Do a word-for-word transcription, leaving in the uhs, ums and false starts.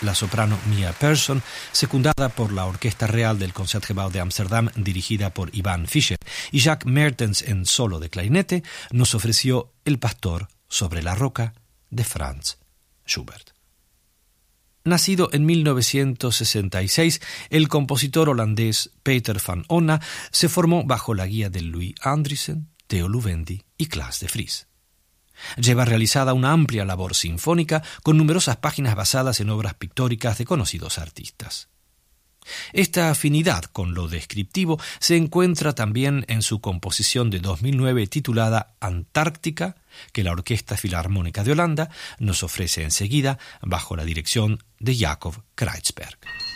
la soprano Mia Persson, secundada por la Orquesta Real del Concertgebouw de Ámsterdam, dirigida por Ivan Fischer, y Jacques Mertens en solo de clarinete, nos ofreció El pastor sobre la roca de Franz Schubert. Nacido en mil novecientos sesenta y seis, el compositor holandés Peter van Onna se formó bajo la guía de Louis Andriessen, Theo Louwendi y Klaas de Vries. Lleva realizada una amplia labor sinfónica con numerosas páginas basadas en obras pictóricas de conocidos artistas. Esta afinidad con lo descriptivo se encuentra también en su composición de dos mil nueve titulada Antártica, que la Orquesta Filarmónica de Holanda nos ofrece enseguida bajo la dirección de Jacob Kreitzberg.